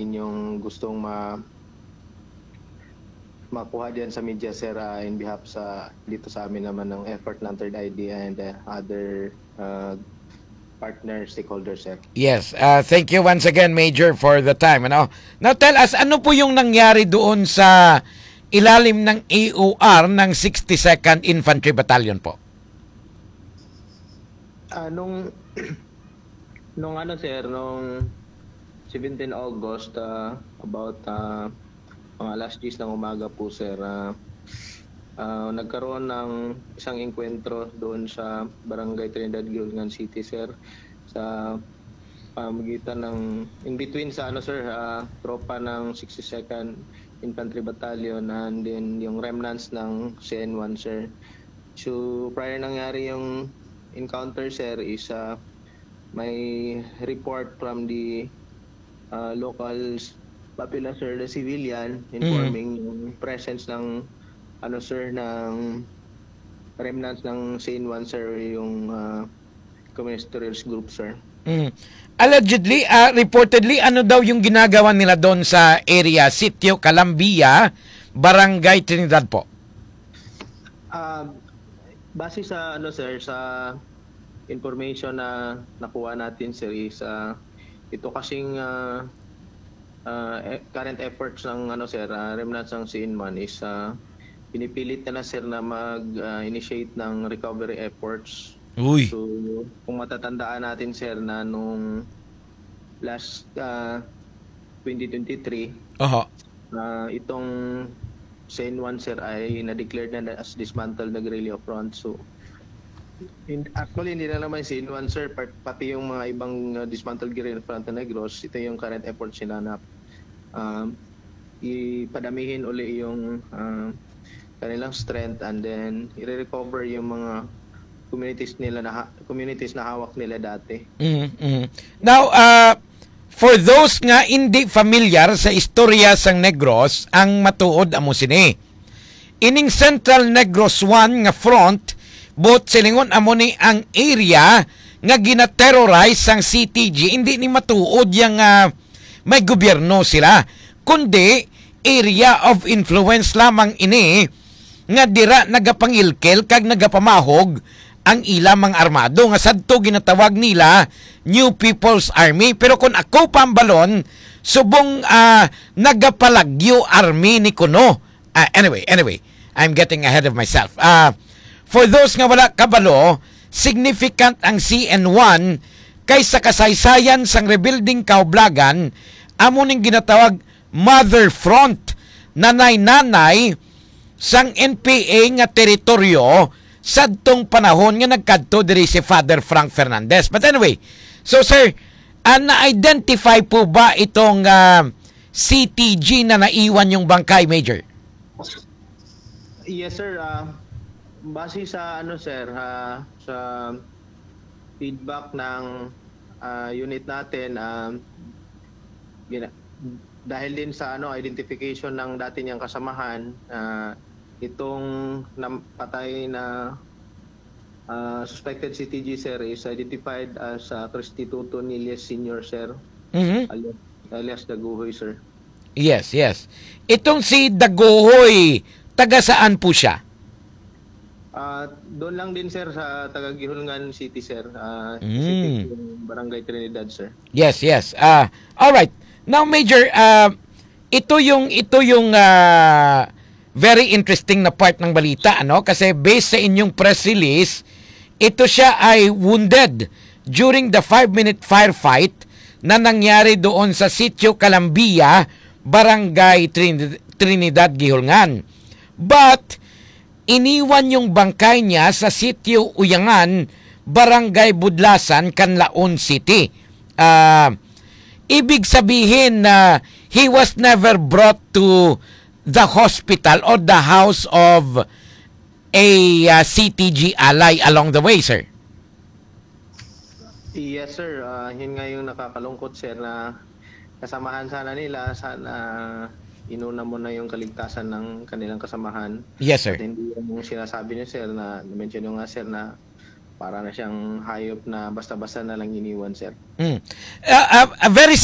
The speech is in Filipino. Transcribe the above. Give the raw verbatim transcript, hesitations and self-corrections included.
ninyong gustong ma makuha diyan sa media, sir, uh, in behalf sa dito sa amin naman ng effort ng Third I D and uh, other uh, partner stakeholders, sir. Yes, uh, thank you once again, Major, for the time. Ano? Now tell us, ano po yung nangyari doon sa ilalim ng A O R ng sixty-second Infantry Battalion po? Uh, nung nung ano, sir, nung seventeen August, uh, about uh, mga alas diyes ng umaga po, sir, uh, uh, nagkaroon ng isang enkwentro doon sa Barangay Trinidad, Gilgan City, sir, sa pamagitan ng in between sa ano, sir, uh, tropa ng sixty-second Infantry Battalion and then yung remnants ng C N one, sir. So prior nangyari yung encounter, sir, is uh, may report from the uh, local populace, sir, the civilian, informing mm-hmm. yung presence ng ano, sir, ng remnants ng C N one, sir, yung uh, communist terrorist group, sir. Mm. Allegedly, uh, reportedly, ano daw yung ginagawa nila doon sa area, Sitio Calambia, Barangay Trinidad po? Uh, base sa ano, sir, sa information na nakuha natin, sir, is uh, ito kasing uh, Uh, current efforts ng ano, sir, uh, remnants ng C N one is uh, pinipilit na na, sir, na mag-initiate uh, ng recovery efforts. Uy. So kung matatandaan natin, sir, na nung last uh, twenty twenty-three, uh-huh. uh, itong C N one, sir, ay na-declared na as dismantled na guerrilla front. So in, actually hindi na naman C N one, sir, pati yung mga ibang uh, dismantled guerrilla front na Negros, ito yung current efforts nila na Um, ipadamihin uli yung uh, kanilang strength and then i-recover yung mga communities nila na communities na hawak nila dati. Mm-hmm. Now, uh, for those nga hindi familiar sa istorya sang Negros, ang matuod amo sini. Ining Central Negros one nga front, both silingon amo ni ang area nga gina-terrorize sang C T G, hindi ni matuod yang uh, may gobyerno sila, kundi area of influence lamang ini nga dira nagapangilkel kag nagapamahog ang ilamang armado nga sadto ginatawag nila New People's Army. Pero kung ako pambalon, subong uh, nagapalagyo army ni kuno. Uh, anyway, anyway, I'm getting ahead of myself. Uh, for those nga wala kabalo, significant ang C N one kaysa kasaysayan sang rebuilding kaublagan, amo ning ginatawag Mother Front, nanay-nanay sang N P A nga teritoryo sadtong panahon nga nagkadto diri si Father Frank Fernandez. But anyway, so sir, uh, na-identify po ba itong uh, C T G na naiwan yung bangkay, Major? Yes, sir. Uh, base sa ano, sir, uh, sa feedback ng uh, unit natin, um, gina, dahil din sa ano identification ng dati niyang kasamahan, uh, itong napatay na uh, suspected C T G, sir, is identified as uh, Cristituto Niles Senior, sir, mm-hmm. alias, alias Daguhoy, sir. Yes, yes. Itong si Daguhoy, taga saan po siya? Uh, doon lang din, sir, sa taga-Gihulngan City, sir. Uh, mm. City, Barangay Trinidad, sir. Yes, yes. Uh, all right. Now, Major, uh, ito yung ito yung uh, very interesting na part ng balita, ano? Kasi based sa inyong press release, ito siya ay wounded during the five-minute firefight na nangyari doon sa Sitio Calambia, Barangay Trin- Trinidad, Gihulngan. But iniwan yung bangkay niya sa Sitio Uyangan, Barangay Budlasan, Canlaon City. Uh, ibig sabihin na uh, he was never brought to the hospital or the house of a uh, C T G ally along the way, sir. Yes, sir. Uh, yun nga yung nakakalungkot, sir, na kasamahan sana nila, sana inuna mo na yung kaligtasan ng kanilang kasamahan. Yes, sir. At hindi yung sinasabi niyo, sir, na mention nyo nga, sir, na para na siyang hayop na basta-basta na lang iniwan, sir. Mm. Uh, uh, a very